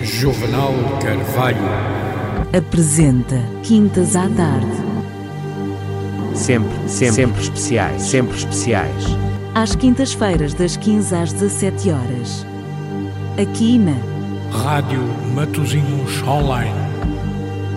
Juvenal Carvalho apresenta Quintas à Tarde. Sempre especiais, sempre especiais. Às quintas-feiras, das 15 às 17 horas. Aqui na Rádio Matosinhos Online.